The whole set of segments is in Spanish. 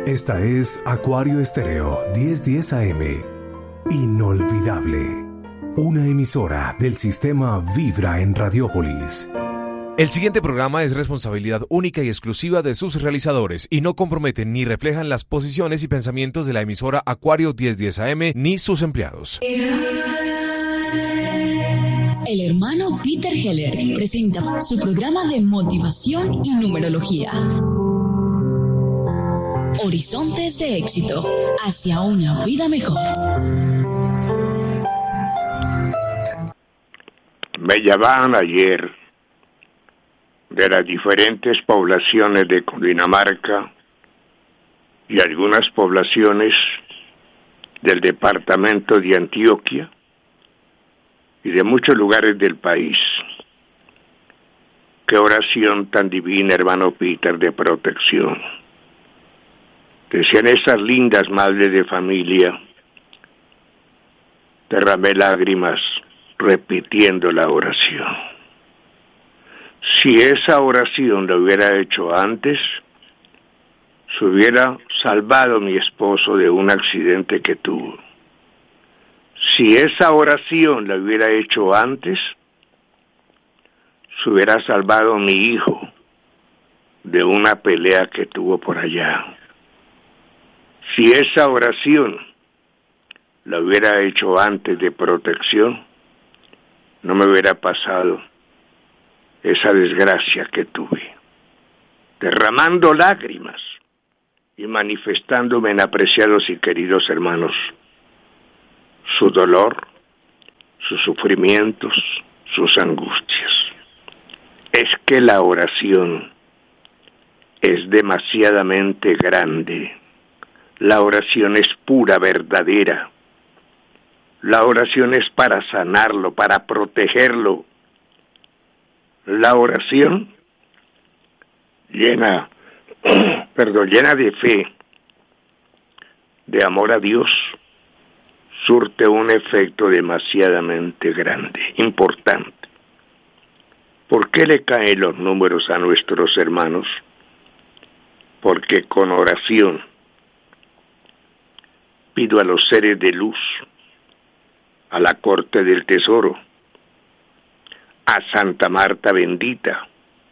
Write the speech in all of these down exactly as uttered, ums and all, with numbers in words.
Esta es Acuario Estéreo diez diez A M. Inolvidable. Una emisora del sistema Vibra en Radiópolis. El siguiente programa es responsabilidad única y exclusiva de sus realizadores y no comprometen ni reflejan las posiciones y pensamientos de la emisora Acuario diez diez A M ni sus empleados. El hermano Peter Heller presenta su programa de motivación y numerología. Horizontes de éxito hacia una vida mejor. Me llamaban ayer de las diferentes poblaciones de Cundinamarca y algunas poblaciones del departamento de Antioquia y de muchos lugares del país. Qué oración tan divina, hermano Peter, de protección. Decían esas lindas madres de familia, derramé lágrimas repitiendo la oración. Si esa oración la hubiera hecho antes, se hubiera salvado mi esposo de un accidente que tuvo. Si esa oración la hubiera hecho antes, se hubiera salvado mi hijo de una pelea que tuvo por allá. Si esa oración la hubiera hecho antes de protección, no me hubiera pasado esa desgracia que tuve. Derramando lágrimas y manifestándome en apreciados y queridos hermanos su dolor, sus sufrimientos, sus angustias. Es que la oración es demasiadamente grande. La oración es pura, verdadera. La oración es para sanarlo, para protegerlo. La oración llena, perdón, llena de fe, de amor a Dios, surte un efecto demasiadamente grande, importante. ¿Por qué le caen los números a nuestros hermanos? Porque con oración pido a los seres de luz, a la corte del tesoro, a Santa Marta bendita,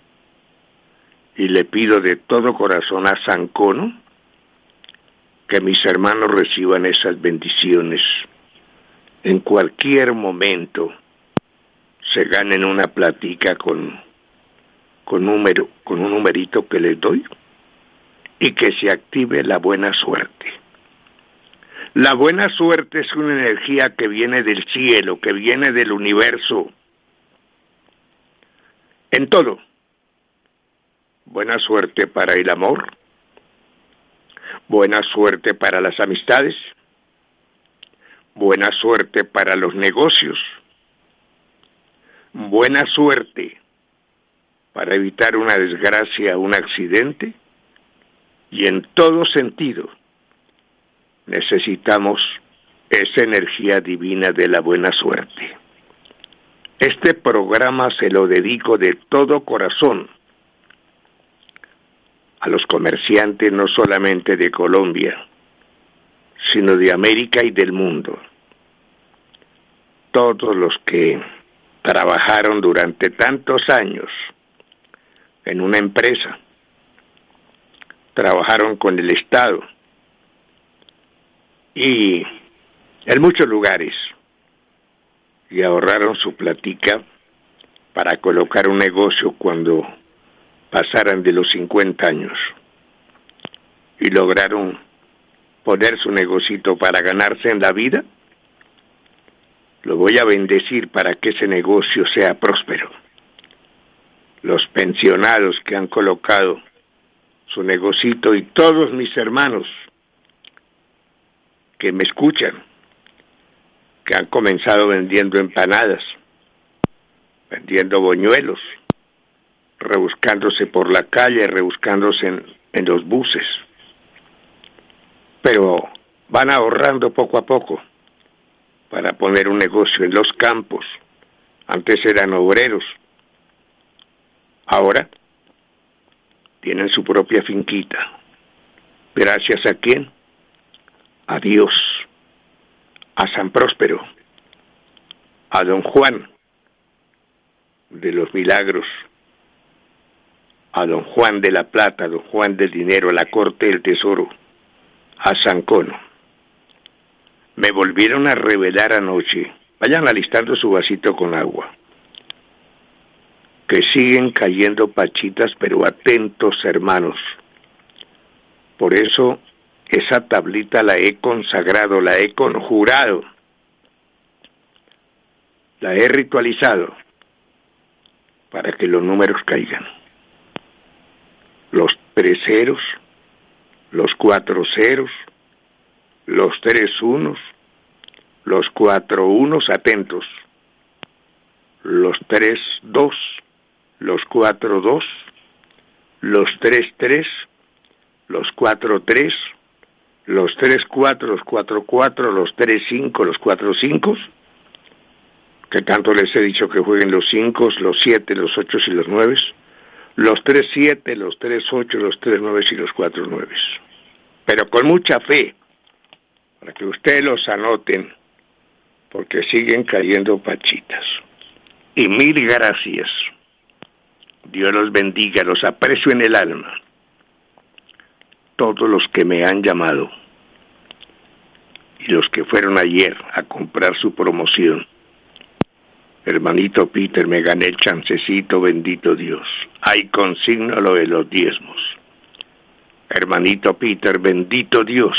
y le pido de todo corazón a San Cono que mis hermanos reciban esas bendiciones. En cualquier momento se ganen una platica con, con, número, con un numerito que les doy y que se active la buena suerte. La buena suerte es una energía que viene del cielo, que viene del universo. En todo. Buena suerte para el amor. Buena suerte para las amistades. Buena suerte para los negocios. Buena suerte para evitar una desgracia, un accidente. Y en todo sentido necesitamos esa energía divina de la buena suerte. Este programa se lo dedico de todo corazón a los comerciantes no solamente de Colombia, sino de América y del mundo. Todos los que trabajaron durante tantos años en una empresa, trabajaron con el Estado y en muchos lugares y ahorraron su platica para colocar un negocio cuando pasaran de los cincuenta años y lograron poner su negocito para ganarse en la vida. Lo voy a bendecir para que ese negocio sea próspero. Los pensionados que han colocado su negocito y todos mis hermanos que me escuchan, que han comenzado vendiendo empanadas, vendiendo boñuelos, rebuscándose por la calle, rebuscándose en, en los buses, pero van ahorrando poco a poco para poner un negocio en los campos. Antes eran obreros, ahora tienen su propia finquita, ¿Gracias a quién? A Dios, a San Próspero, a don Juan de los Milagros, a don Juan de la Plata, a don Juan del Dinero, a la Corte del Tesoro, a San Cono. Me volvieron a revelar anoche, vayan alistando su vasito con agua, que siguen cayendo pachitas, pero atentos, hermanos. Por eso esa tablita la he consagrado, la he conjurado, la he ritualizado para que los números caigan. Los tres ceros, los cuatro ceros, los tres unos, los cuatro unos, atentos, los tres dos, los cuatro dos, los tres tres, los cuatro tres, los tres cuatro, los cuatro cuatro, los tres cinco, los cuatro cinco, que tanto les he dicho que jueguen los cinco, los siete, los ocho y los nueve, los tres siete, los tres ocho, los tres nueve y los cuatro nueve. Pero con mucha fe, para que ustedes los anoten, porque siguen cayendo pachitas. Y mil gracias. Dios los bendiga, los aprecio en el alma. Todos los que me han llamado y los que fueron ayer a comprar su promoción. Hermanito Peter, me gané el chancecito, bendito Dios. Ay, consigno lo de los diezmos. Hermanito Peter, bendito Dios.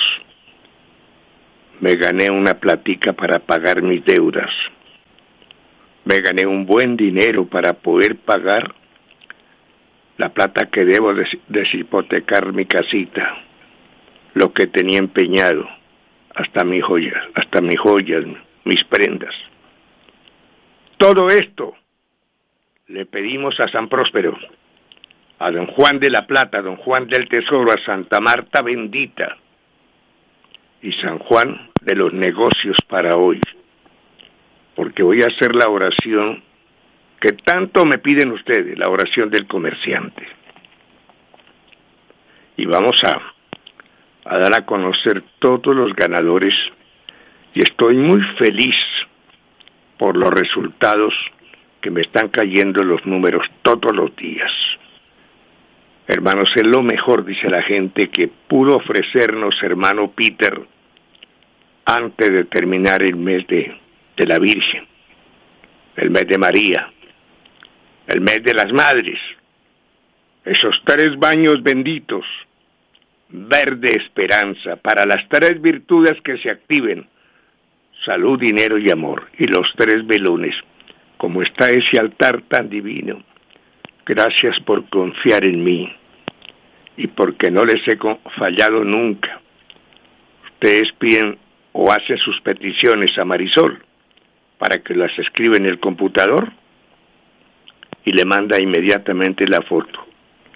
Me gané una platica para pagar mis deudas. Me gané un buen dinero para poder pagar la plata que debo des- deshipotecar mi casita, lo que tenía empeñado, hasta mis joyas, hasta mis joyas, mis prendas. Todo esto le pedimos a San Próspero, a don Juan de la Plata, a don Juan del Tesoro, a Santa Marta Bendita y San Juan de los negocios para hoy, porque voy a hacer la oración que tanto me piden ustedes, la oración del comerciante. Y vamos a, a dar a conocer todos los ganadores, y estoy muy feliz por los resultados que me están cayendo los números todos los días. Hermanos, es lo mejor, dice la gente, que pudo ofrecernos hermano Peter antes de terminar el mes de, de la Virgen, el mes de María, el mes de las Madres, esos tres baños benditos, verde esperanza, para las tres virtudes que se activen, salud, dinero y amor, y los tres velones, como está ese altar tan divino. Gracias por confiar en mí, y porque no les he fallado nunca. Ustedes piden o hacen sus peticiones a Marisol, para que las escriba en el computador, y le manda inmediatamente la foto.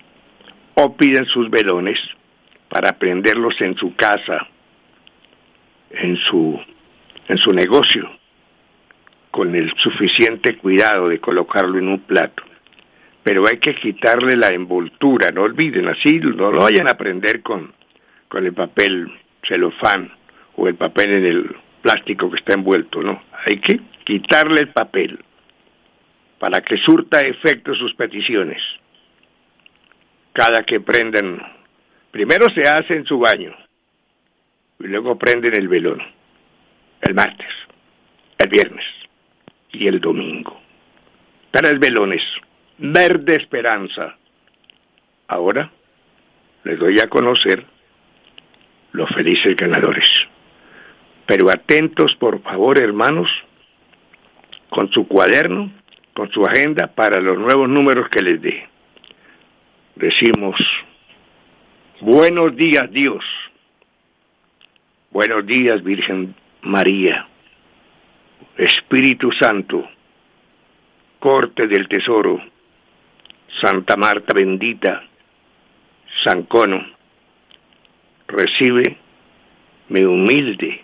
O piden sus velones para prenderlos en su casa, en su, en su negocio, con el suficiente cuidado de colocarlo en un plato. Pero hay que quitarle la envoltura, no olviden, así no lo vayan a prender con, con el papel celofán o el papel en el plástico que está envuelto, no. Hay que quitarle el papel para que surta efecto sus peticiones. Cada que prendan, primero se hace en su baño, y luego prenden el velón, el martes, el viernes y el domingo. Tres velones, verde esperanza. Ahora les doy a conocer los felices ganadores. Pero atentos, por favor, hermanos, con su cuaderno, con su agenda, para los nuevos números que les dé. Decimos, buenos días, Dios. Buenos días, Virgen María. Espíritu Santo, Corte del Tesoro, Santa Marta Bendita, San Cono, recibe mi humilde,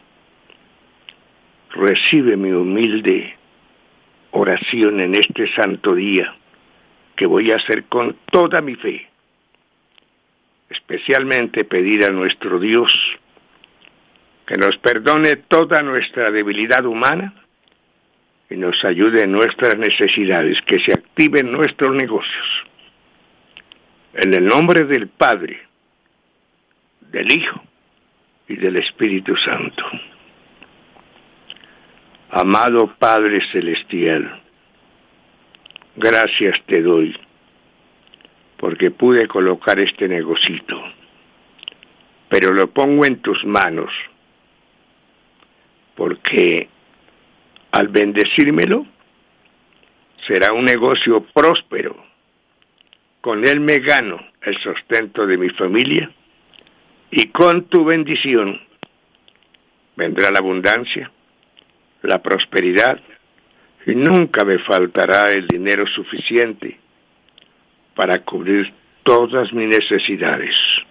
recibe mi humilde oración en este santo día, que voy a hacer con toda mi fe. especialmente pedir a nuestro Dios que nos perdone toda nuestra debilidad humana y nos ayude en nuestras necesidades, que se activen nuestros negocios. En el nombre del Padre, del Hijo y del Espíritu Santo. Amado Padre Celestial, gracias te doy porque pude colocar este negocito, pero lo pongo en tus manos, porque al bendecírmelo será un negocio próspero. Con él me gano el sustento de mi familia y con tu bendición vendrá la abundancia, la prosperidad y nunca me faltará el dinero suficiente para cubrir todas mis necesidades.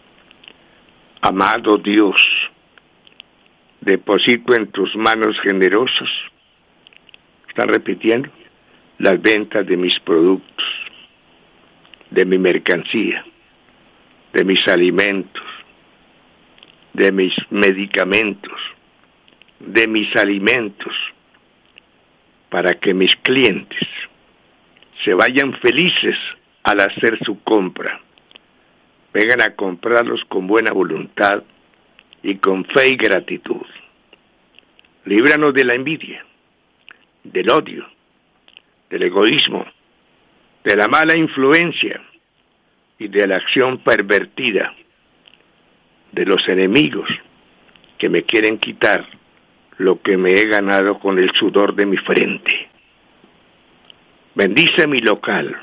Amado Dios, deposito en tus manos generosas, ¿están repitiendo? Las ventas de mis productos, de mi mercancía, de mis alimentos, de mis medicamentos, de mis alimentos, para que mis clientes se vayan felices al hacer su compra. Vengan a comprarlos con buena voluntad y con fe y gratitud. Líbranos de la envidia, del odio, del egoísmo, de la mala influencia y de la acción pervertida de los enemigos que me quieren quitar lo que me he ganado con el sudor de mi frente. Bendice mi local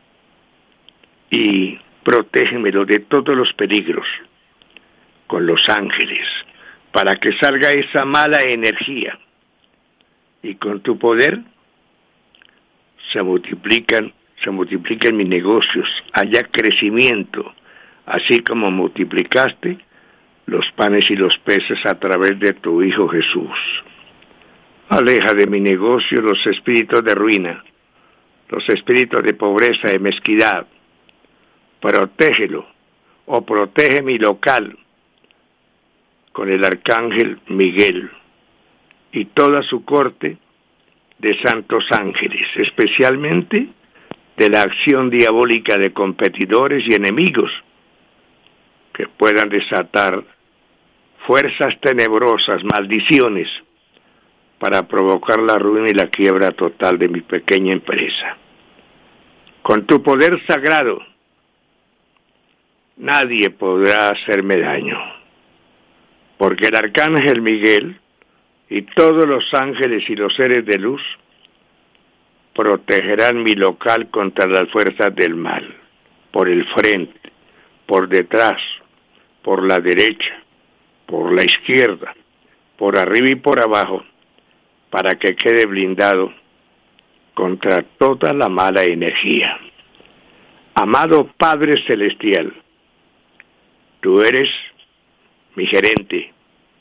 y protégemelo de todos los peligros con los ángeles, para que salga esa mala energía y con tu poder se multiplican, se multiplican mis negocios, haya crecimiento, así como multiplicaste los panes y los peces a través de tu Hijo Jesús. Aleja de mi negocio los espíritus de ruina, los espíritus de pobreza, de mezquindad. Protégelo, o protege mi local con el arcángel Miguel y toda su corte de santos ángeles, especialmente de la acción diabólica de competidores y enemigos que puedan desatar fuerzas tenebrosas, maldiciones, para provocar la ruina y la quiebra total de mi pequeña empresa. Con tu poder sagrado, nadie podrá hacerme daño, porque el arcángel Miguel y todos los ángeles y los seres de luz protegerán mi local contra las fuerzas del mal, por el frente, por detrás, por la derecha, por la izquierda, por arriba y por abajo, para que quede blindado contra toda la mala energía. Amado Padre Celestial, tú eres mi gerente,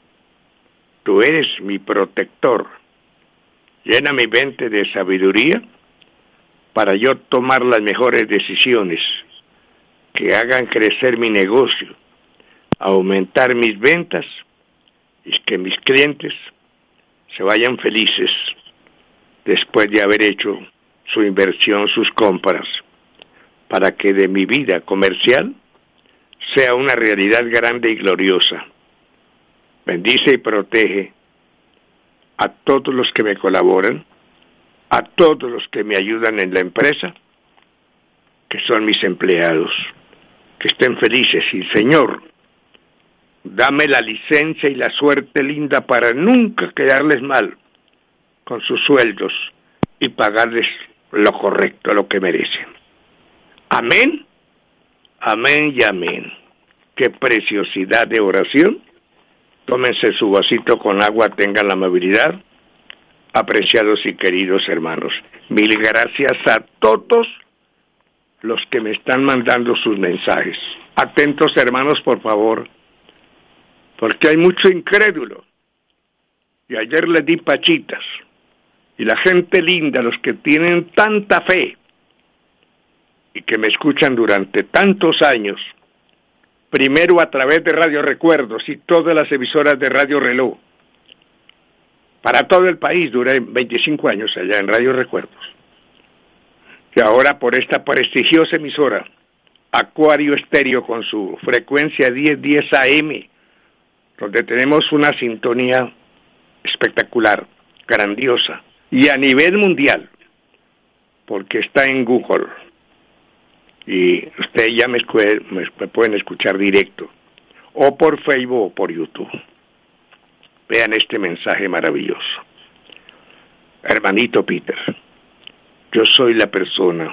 tú eres mi protector. Llena mi mente de sabiduría para yo tomar las mejores decisiones que hagan crecer mi negocio, aumentar mis ventas y que mis clientes se vayan felices después de haber hecho su inversión, sus compras, para que de mi vida comercial sea una realidad grande y gloriosa. Bendice y protege a todos los que me colaboran, a todos los que me ayudan en la empresa, que son mis empleados, que estén felices. Y Señor, dame la licencia y la suerte linda para nunca quedarles mal con sus sueldos y pagarles lo correcto, lo que merecen. Amén, amén y amén. Qué preciosidad de oración. Tómense su vasito con agua, tengan la amabilidad. Apreciados y queridos hermanos, mil gracias a todos los que me están mandando sus mensajes. Atentos hermanos, por favor, porque hay mucho incrédulo. Y ayer les di pachitas. Y la gente linda, los que tienen tanta fe y que me escuchan durante tantos años, primero a través de Radio Recuerdos y todas las emisoras de Radio Reloj. Para todo el país, duré veinticinco años allá en Radio Recuerdos. Y ahora por esta prestigiosa emisora, Acuario Estéreo, con su frecuencia diez diez A M, donde tenemos una sintonía espectacular, grandiosa, y a nivel mundial, porque está en Google, y ustedes ya me, me pueden escuchar directo, o por Facebook o por YouTube. Vean este mensaje maravilloso. Hermanito Peter, yo soy la persona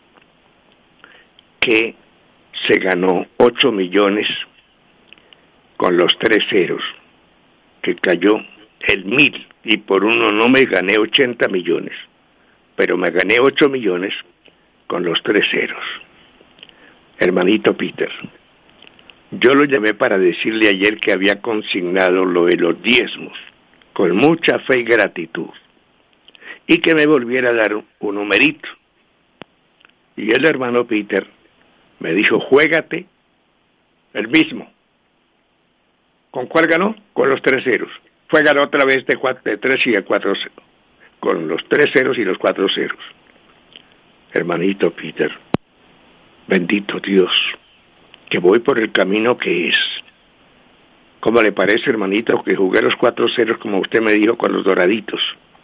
que se ganó ocho millones con los tres ceros, que cayó el mil, y por uno no me gané ochenta millones, pero me gané ocho millones con los tres ceros. Hermanito Peter, yo lo llamé para decirle ayer que había consignado lo de los diezmos, con mucha fe y gratitud, y que me volviera a dar un, un numerito. Y el hermano Peter me dijo, juégate el mismo. ¿Con cuál ganó? Con los tres ceros. Juégalo otra vez de, cuatro, de tres y de cuatro, con los tres ceros y los cuatro ceros. Hermanito Peter, bendito Dios, que voy por el camino que es. ¿Cómo le parece, hermanito, que jugué los cuatro ceros como usted me dijo con los doraditos?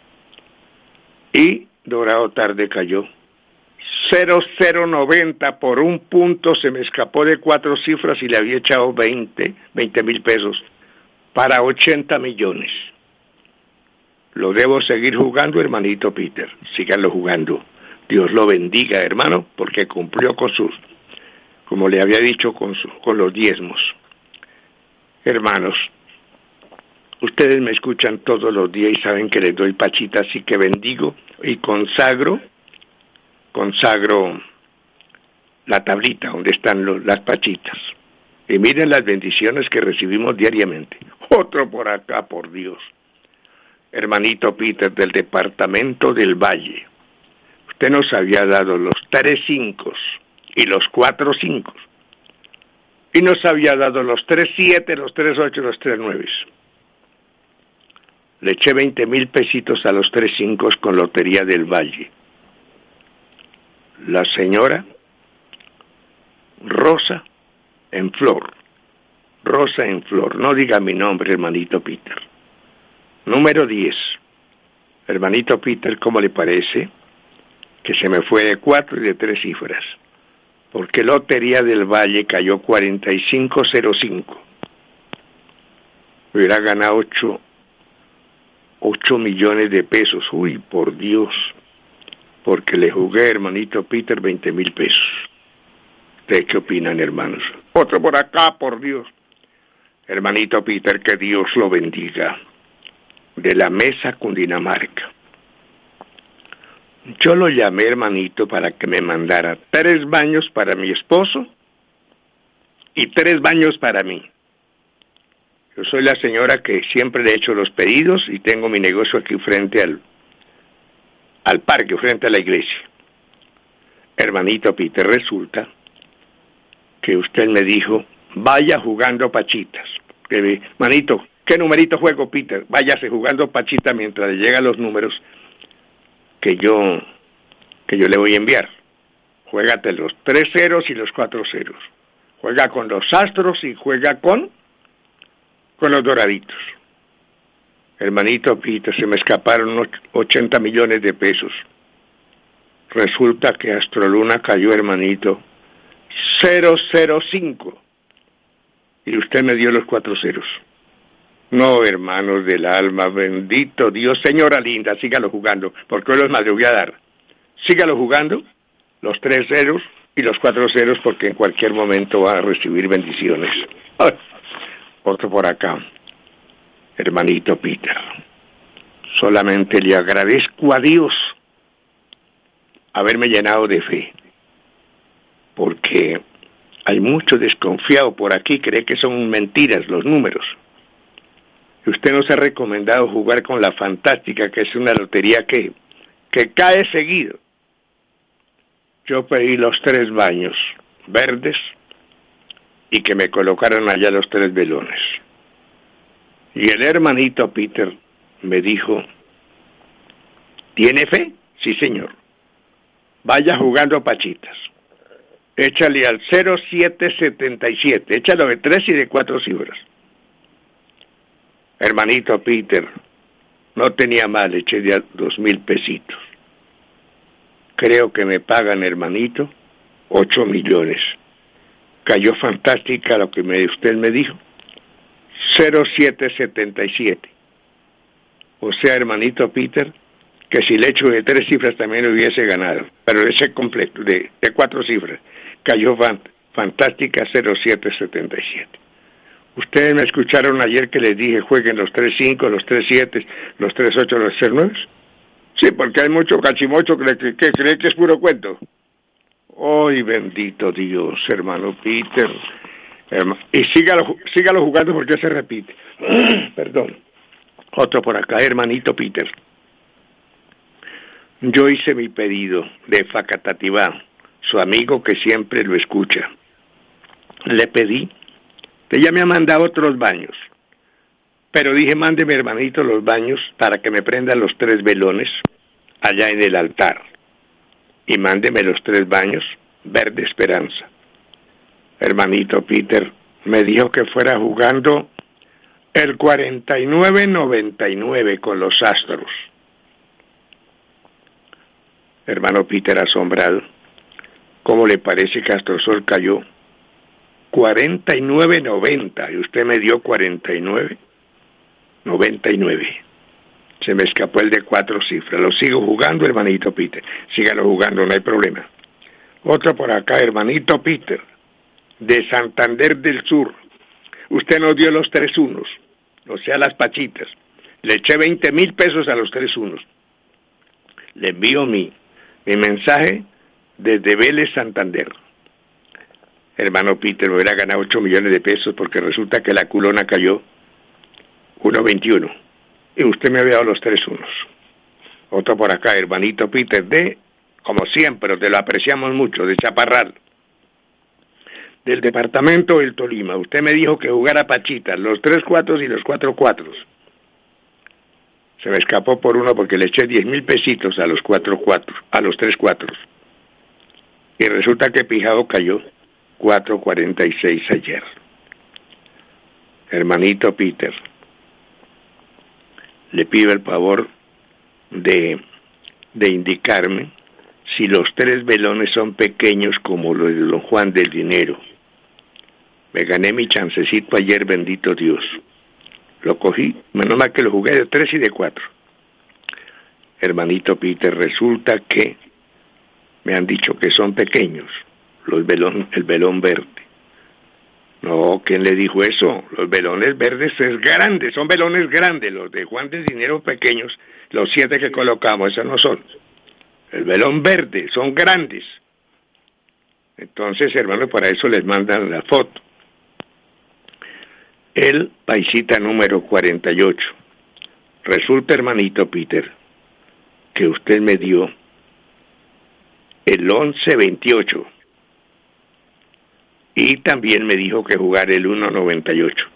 Y dorado tarde cayó. cero cero noventa por un punto, se me escapó de cuatro cifras y le había echado veinte mil pesos para ochenta millones. Lo debo seguir jugando, hermanito Peter. Síganlo jugando. Dios lo bendiga, hermano, porque cumplió con sus, como le había dicho, con, su, con los diezmos. Hermanos, ustedes me escuchan todos los días y saben que les doy pachita, así que bendigo y consagro, consagro la tablita donde están los, las pachitas. Y miren las bendiciones que recibimos diariamente. Otro por acá, por Dios. Hermanito Peter, del departamento del Valle. Usted nos había dado los tres cinco y los cuatro cinco. Y nos había dado los tres siete, los tres ocho y los tres nueve. Le eché veinte mil pesitos a los tres cinco con Lotería del Valle. La señora Rosa en Flor. Rosa en Flor. No diga mi nombre, hermanito Peter. Número diez. Hermanito Peter, ¿cómo le parece? Que se me fue de cuatro y de tres cifras. Porque Lotería del Valle cayó cuarenta y cinco cero cinco. Hubiera ganado ocho, ocho millones de pesos. Uy, por Dios. Porque le jugué, hermanito Peter, veinte mil pesos. ¿Ustedes qué opinan, hermanos? Otro por acá, por Dios. Hermanito Peter, que Dios lo bendiga. De la Mesa, Cundinamarca. Yo lo llamé, hermanito, para que me mandara tres baños para mi esposo y tres baños para mí. Yo soy la señora que siempre le he hecho los pedidos y tengo mi negocio aquí frente al, al parque, frente a la iglesia. Hermanito Peter, resulta que usted me dijo, vaya jugando pachitas. Manito, ¿qué numerito juego, Peter? Váyase jugando pachita mientras le llegan los números que yo que yo le voy a enviar. Juégate los tres ceros y los cuatro ceros. Juega con los astros y juega con con los doraditos. Hermanito Peter, se me escaparon ochenta millones de pesos. Resulta que Astroluna cayó, hermanito, cero cero cinco. Y usted me dio los cuatro ceros. No, hermanos del alma, bendito Dios. Señora linda, sígalo jugando, porque hoy los más le voy a dar. Sígalo jugando, los tres ceros y los cuatro ceros, porque en cualquier momento va a recibir bendiciones. Ay, otro por acá. Hermanito Peter, solamente le agradezco a Dios haberme llenado de fe, porque hay mucho desconfiado por aquí, cree que son mentiras los números. Usted nos ha recomendado jugar con la Fantástica, que es una lotería que, que cae seguido. Yo pedí los tres baños verdes y que me colocaran allá los tres velones. Y el hermanito Peter me dijo, ¿tiene fe? Sí, señor. Vaya jugando pachitas. Échale al cero siete setenta y siete, échalo de tres y de cuatro cifras. Hermanito Peter, no tenía mal, eché de dos mil pesitos. Creo que me pagan, hermanito, ocho millones. Cayó fantástica lo que me, usted me dijo. cero siete setenta y siete. O sea, hermanito Peter, que si le echo de tres cifras también hubiese ganado. Pero ese completo, de, de cuatro cifras, cayó fan, fantástica cero siete setenta y siete. Ustedes me escucharon ayer que les dije jueguen los tres cinco, los tres siete, los tres ocho, los tres nueve. Sí, porque hay mucho cachimocho que, que, que cree que es puro cuento. ¡Ay, bendito Dios, hermano Peter! Herma, y sígalo, sígalo jugando porque se repite. Perdón. Otro por acá, hermanito Peter. Yo hice mi pedido de Facatativá, su amigo que siempre lo escucha. Le pedí, que ella me ha mandado otros baños, pero dije, mándeme, hermanito, los baños para que me prendan los tres velones allá en el altar. Y mándeme los tres baños, verde esperanza. Hermanito Peter me dijo que fuera jugando el cuarenta y nueve noventa y nueve con los astros. Hermano Peter, asombrado, ¿cómo le parece que Astrosol cayó? cuarenta y nueve noventa, y usted me dio cuarenta y nueve noventa y nueve. Se me escapó el de cuatro cifras. Lo sigo jugando, hermanito Peter. Sígalo jugando, no hay problema. Otro por acá, hermanito Peter, de Santander del Sur. Usted nos dio los tres unos, o sea, las pachitas. Le eché veinte mil pesos a los tres unos. Le envío mi, mi mensaje desde Vélez, Santander. Hermano Peter, me hubiera ganado ocho millones de pesos porque resulta que la culona cayó uno veintiuno. Y usted me había dado los tres unos. Otro por acá, hermanito Peter, de, como siempre, te lo apreciamos mucho, de Chaparral, del departamento del Tolima. Usted me dijo que jugara pachitas, los tres cuatros y los cuatro cuatros. Se me escapó por uno porque le eché diez mil pesitos a los cuatro cuatros, a los tres cuatros. Y resulta que Pijao cayó cuatro cuarenta y seis ayer. Hermanito Peter, le pido el favor de, de indicarme si los tres velones son pequeños como los de don Juan del Dinero. Me gané mi chancecito ayer, bendito Dios. Lo cogí, menos mal que lo jugué de tres y de cuatro. Hermanito Peter, resulta que me han dicho que son pequeños, los velón, el velón verde. No, ¿quién le dijo eso? Los velones verdes es grande, son velones grandes, los de Juan del Dinero pequeños, los siete que colocamos, esos no son. El velón verde, son grandes. Entonces, hermano, para eso les mandan la foto. El paisita número cuarenta y ocho. Resulta, hermanito Peter, que usted me dio el once veintiocho. Y también me dijo que jugar el uno noventa y ocho.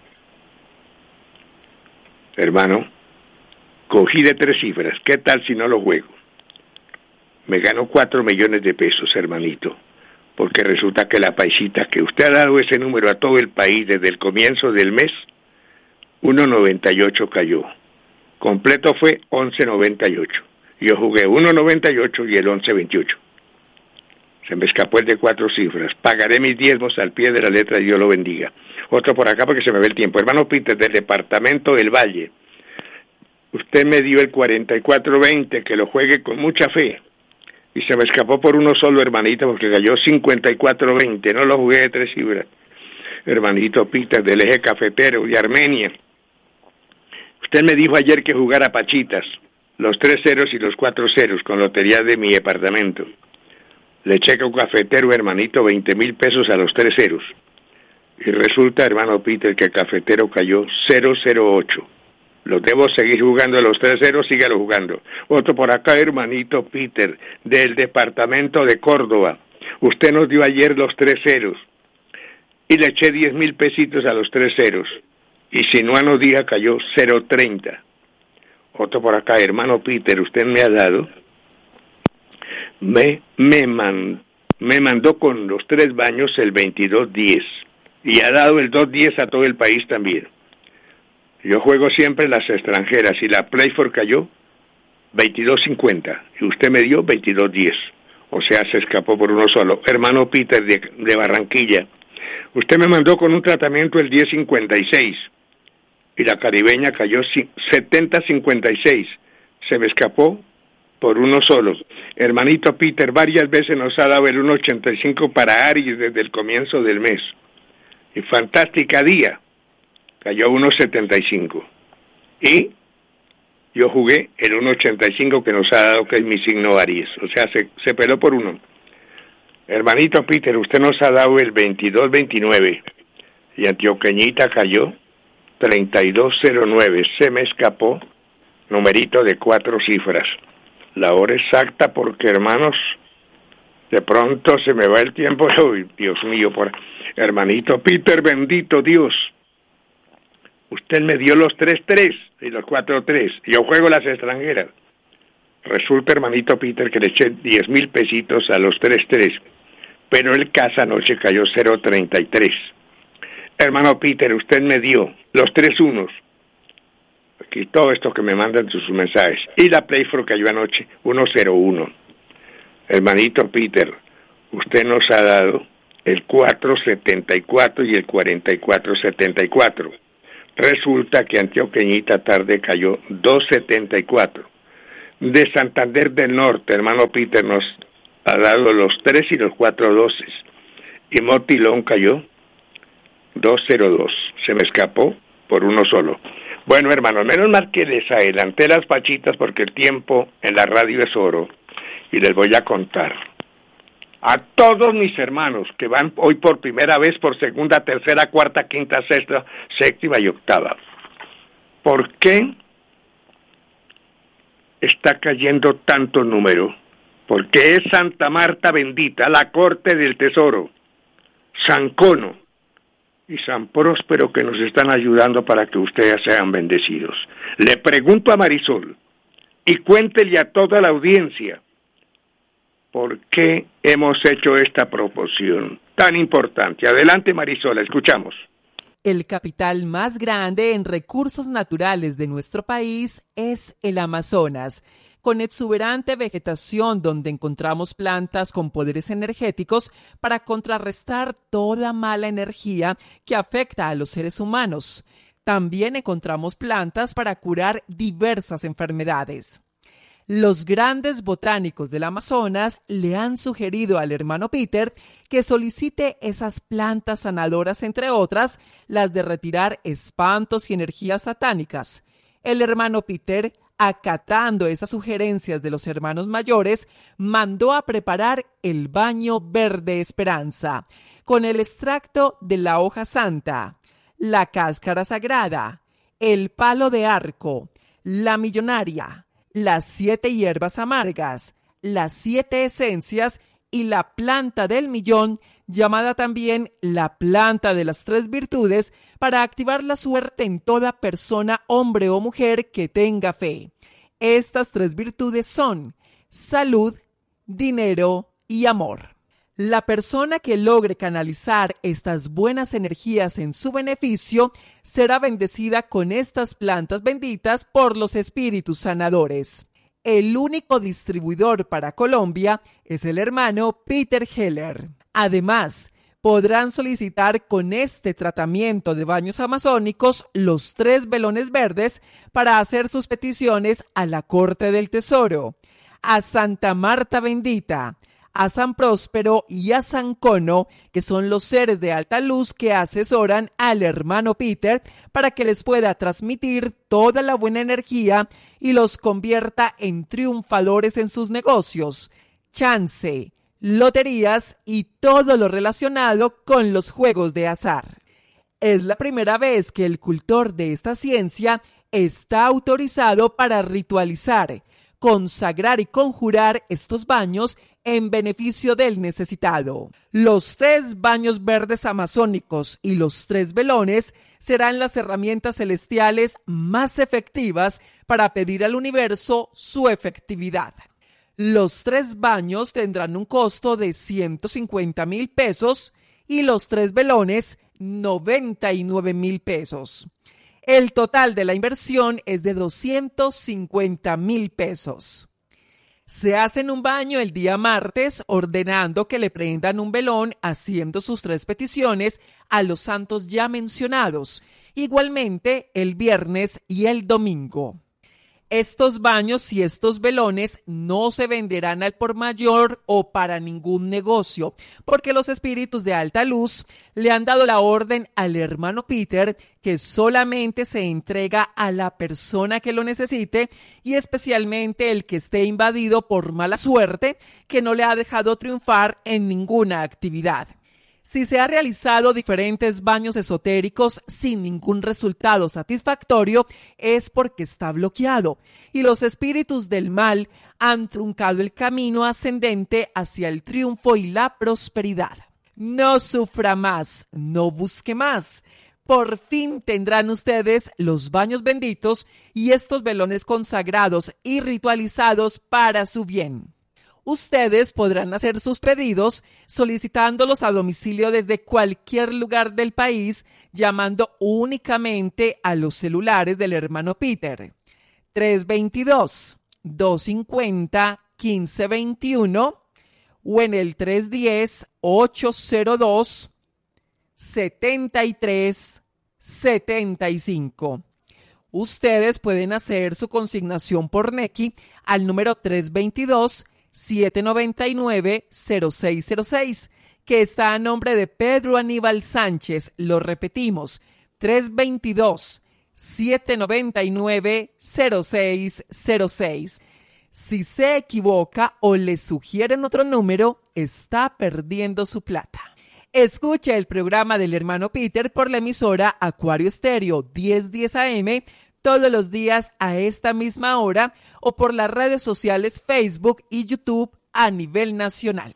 Hermano, cogí de tres cifras. ¿Qué tal si no lo juego? Me gano cuatro millones de pesos, hermanito. Porque resulta que la paisita, que usted ha dado ese número a todo el país desde el comienzo del mes, uno noventa y ocho cayó. Completo fue once noventa y ocho. Yo jugué uno noventa y ocho y el once veintiocho. Se me escapó el de cuatro cifras. Pagaré mis diezmos al pie de la letra y Dios lo bendiga. Otro por acá porque se me ve el tiempo. Hermano Peter, del departamento del Valle. Usted me dio el cuarenta y cuatro veinte, que lo juegue con mucha fe. Y se me escapó por uno solo, hermanito, porque cayó cincuenta y cuatro veinte. No lo jugué de tres cifras. Hermanito Peter, del eje cafetero de Armenia. Usted me dijo ayer que jugara pachitas. Los tres ceros y los cuatro ceros con lotería de mi departamento. Le checa un cafetero, hermanito, veinte mil pesos a los tres ceros. Y resulta, hermano Peter, que el cafetero cayó cero cero ocho. Lo debo seguir jugando a los tres ceros, sígalo jugando. Otro por acá, hermanito Peter, del departamento de Córdoba. Usted nos dio ayer los tres ceros. y le eché diez mil pesitos a los tres ceros. Y Sinuano Díaz cayó cero treinta. Otro por acá, hermano Peter, usted me ha dado, me, me, man, me mandó con los tres baños el veintidós diez y ha dado el dos diez a todo el país también. Yo juego siempre las extranjeras y la Playford cayó veintidós cincuenta y usted me dio veintidós diez. O sea, se escapó por uno solo. Hermano Peter de, de Barranquilla, usted me mandó con un tratamiento el diez cincuenta y seis y la caribeña cayó setenta cincuenta y seis. Se me escapó por uno solo. Hermanito Peter, varias veces nos ha dado el uno ochenta y cinco para Aries desde el comienzo del mes. Y Fantástica Día cayó uno setenta y cinco. Y yo jugué el uno ochenta y cinco que nos ha dado, que es mi signo Aries. O sea, se, se peló por uno. Hermanito Peter, usted nos ha dado el veintidós veintinueve. Y Antioqueñita cayó treinta y dos cero nueve. Se me escapó. Numerito de cuatro cifras. La hora exacta, porque hermanos, de pronto se me va el tiempo. Uy, Dios mío, por hermanito Peter, bendito Dios. Usted me dio los tres tres y los cuatro tres. Yo juego las extranjeras. Resulta, hermanito Peter, que le eché diez mil pesitos a los tres tres. Pero el casa anoche cayó cero treinta y tres. Hermano Peter, usted me dio los tres unos. Aquí todo esto que me mandan sus mensajes. Y la Playford cayó anoche uno cero uno. Hermanito Peter, usted nos ha dado el cuatro setenta y cuatro y el cuarenta y cuatro setenta y cuatro. Resulta que Antioqueñita tarde cayó dos setenta y cuatro. De Santander del Norte, hermano Peter, nos ha dado los tres y los cuatro doces. Y Motilón cayó dos cero dos. Se me escapó por uno solo. Bueno, hermanos, menos mal que les adelanté las pachitas porque el tiempo en la radio es oro. Y les voy a contar. A todos mis hermanos que van hoy por primera vez, por segunda, tercera, cuarta, quinta, sexta, séptima y octava. ¿Por qué está cayendo tanto número? Porque es Santa Marta bendita, la corte del tesoro, San Cono y San Próspero, que nos están ayudando para que ustedes sean bendecidos. Le pregunto a Marisol, y cuéntele a toda la audiencia, ¿por qué hemos hecho esta proporción tan importante? Adelante, Marisol, escuchamos. El capital más grande en recursos naturales de nuestro país es el Amazonas, con exuberante vegetación donde encontramos plantas con poderes energéticos para contrarrestar toda mala energía que afecta a los seres humanos. También encontramos plantas para curar diversas enfermedades. Los grandes botánicos del Amazonas le han sugerido al hermano Peter que solicite esas plantas sanadoras, entre otras, las de retirar espantos y energías satánicas. El hermano Peter, acatando esas sugerencias de los hermanos mayores, mandó a preparar el baño verde esperanza, con el extracto de la hoja santa, la cáscara sagrada, el palo de arco, la millonaria, las siete hierbas amargas, las siete esencias y la planta del millón, llamada también la planta de las tres virtudes, para activar la suerte en toda persona, hombre o mujer, que tenga fe. Estas tres virtudes son salud, dinero y amor. La persona que logre canalizar estas buenas energías en su beneficio será bendecida con estas plantas benditas por los espíritus sanadores. El único distribuidor para Colombia es el hermano Peter Heller. Además, podrán solicitar con este tratamiento de baños amazónicos los tres velones verdes para hacer sus peticiones a la Corte del Tesoro, a Santa Marta Bendita, a San Próspero y a San Cono, que son los seres de alta luz que asesoran al hermano Peter para que les pueda transmitir toda la buena energía y los convierta en triunfadores en sus negocios, chance, loterías y todo lo relacionado con los juegos de azar. Es la primera vez que el cultor de esta ciencia está autorizado para ritualizar, consagrar y conjurar estos baños en beneficio del necesitado. Los tres baños verdes amazónicos y los tres velones serán las herramientas celestiales más efectivas para pedir al universo su efectividad. Los tres baños tendrán un costo de ciento cincuenta mil pesos y los tres velones noventa y nueve mil pesos. El total de la inversión es de doscientos cincuenta mil pesos. Se hacen un baño el día martes ordenando que le prendan un velón haciendo sus tres peticiones a los santos ya mencionados, igualmente el viernes y el domingo. Estos baños y estos velones no se venderán al por mayor o para ningún negocio, porque los espíritus de alta luz le han dado la orden al hermano Peter que solamente se entrega a la persona que lo necesite y especialmente el que esté invadido por mala suerte que no le ha dejado triunfar en ninguna actividad. Si se ha realizado diferentes baños esotéricos sin ningún resultado satisfactorio, es porque está bloqueado y los espíritus del mal han truncado el camino ascendente hacia el triunfo y la prosperidad. No sufra más, no busque más. Por fin tendrán ustedes los baños benditos y estos velones consagrados y ritualizados para su bien. Ustedes podrán hacer sus pedidos solicitándolos a domicilio desde cualquier lugar del país, llamando únicamente a los celulares del hermano Peter. tres dos dos, dos cinco cero, uno cinco dos uno o en el tres uno cero, ocho cero dos, siete tres siete cinco. Ustedes pueden hacer su consignación por Nequi al número tres dos dos, siete nueve nueve, cero seis cero seis, que está a nombre de Pedro Aníbal Sánchez. Lo repetimos, tres dos dos, siete nueve nueve, cero seis cero seis. Si se equivoca o le sugieren otro número, está perdiendo su plata. Escuche el programa del hermano Peter por la emisora Acuario Estéreo diez diez A M todos los días a esta misma hora o por las redes sociales Facebook y YouTube a nivel nacional.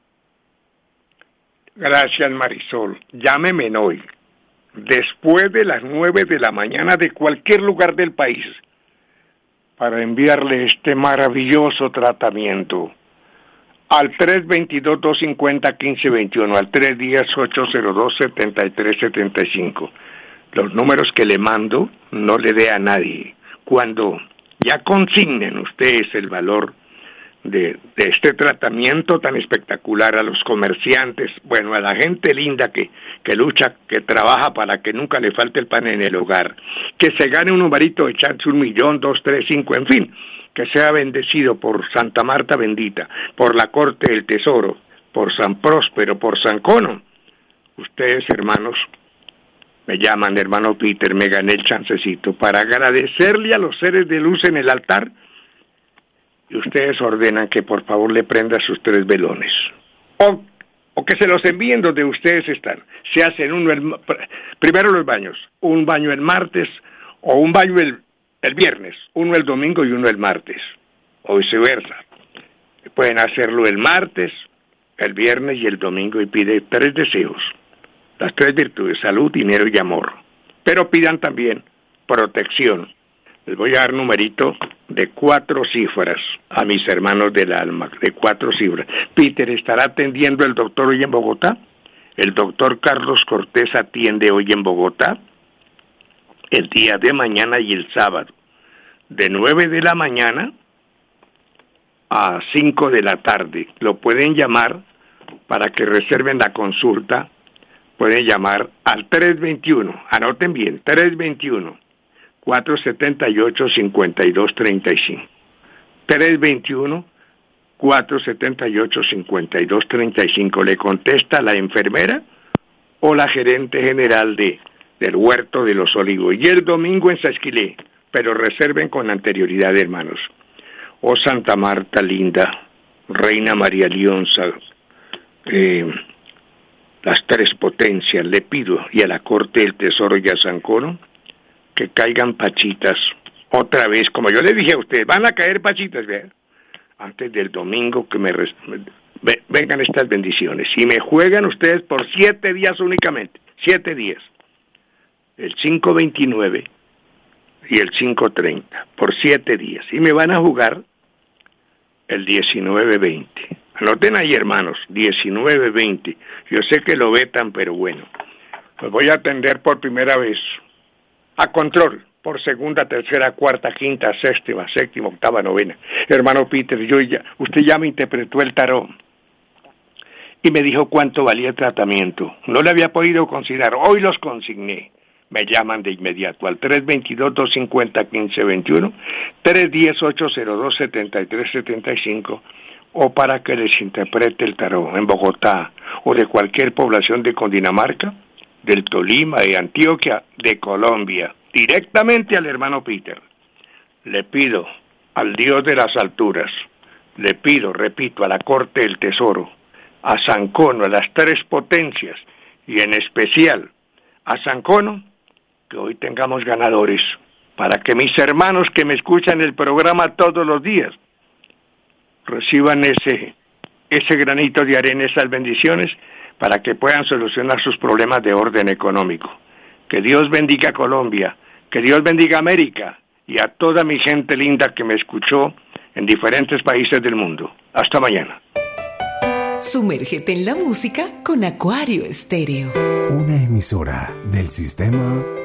Gracias, Marisol. Llámeme hoy, después de las nueve de la mañana de cualquier lugar del país, para enviarle este maravilloso tratamiento al tres dos dos, dos cinco cero, uno cinco dos uno, al tres uno cero, ocho cero dos, siete tres siete cinco. Los números que le mando no le dé a nadie. Cuando ya consignen ustedes el valor de, de este tratamiento tan espectacular a los comerciantes, bueno, a la gente linda que, que lucha, que trabaja para que nunca le falte el pan en el hogar, que se gane un numerito de chance, un millón, dos, tres, cinco, en fin, que sea bendecido por Santa Marta bendita, por la Corte del Tesoro, por San Próspero, por San Cono. Ustedes, hermanos, me llaman, hermano Peter, me gané el chancecito para agradecerle a los seres de luz en el altar y ustedes ordenan que por favor le prenda sus tres velones. O, o que se los envíen donde ustedes están. Se hacen uno el, primero los baños, un baño el martes o un baño el, el viernes, uno el domingo y uno el martes, o viceversa. Pueden hacerlo el martes, el viernes y el domingo y pide tres deseos. Las tres virtudes, salud, dinero y amor. Pero pidan también protección. Les voy a dar numerito de cuatro cifras a mis hermanos del alma, de cuatro cifras. Peter, ¿estará atendiendo el doctor hoy en Bogotá? El doctor Carlos Cortés atiende hoy en Bogotá el día de mañana y el sábado, de nueve de la mañana a cinco de la tarde. Lo pueden llamar para que reserven la consulta. Pueden llamar al tres dos uno, anoten bien, tres dos uno, cuatro siete ocho, cinco dos tres cinco. tres dos uno, cuatro siete ocho, cinco dos tres cinco. Le contesta la enfermera o la gerente general de del Huerto de los Olivos. Y el domingo en Sasquilé, pero reserven con anterioridad, hermanos. Oh Santa Marta linda, Reina María Lionza, eh... las tres potencias, le pido, y a la Corte del Tesoro y a San Cono, que caigan pachitas otra vez, como yo les dije a ustedes, van a caer pachitas, vean, antes del domingo que me res... vengan estas bendiciones. Si me juegan ustedes por siete días únicamente, siete días, el cinco veintinueve y el cinco treinta, por siete días, y me van a jugar el diecinueve veinte. Anoten ahí, hermanos, diecinueve veinte. Yo sé que lo vetan, pero bueno, los voy a atender por primera vez a control, por segunda, tercera, cuarta, quinta, séptima, séptima, octava, novena. Hermano Peter, yo ya, usted ya me interpretó el tarot y me dijo cuánto valía el tratamiento. No le había podido consignar, hoy los consigné. Me llaman de inmediato al tres veintidós, doscientos cincuenta, quince veintiuno, tres diez, ocho cero dos, setenta y tres setenta y cinco, o para que les interprete el tarot en Bogotá o de cualquier población de Cundinamarca, del Tolima, de Antioquia, de Colombia, directamente al hermano Peter. Le pido al Dios de las alturas, le pido, repito, a la Corte del Tesoro, a Sancono, a las tres potencias, y en especial a Sancono, que hoy tengamos ganadores, para que mis hermanos que me escuchan el programa todos los días reciban ese, ese granito de arena, esas bendiciones, para que puedan solucionar sus problemas de orden económico. Que Dios bendiga a Colombia, que Dios bendiga a América y a toda mi gente linda que me escuchó en diferentes países del mundo. Hasta mañana. Sumérgete en la música con Acuario Estéreo. Una emisora del sistema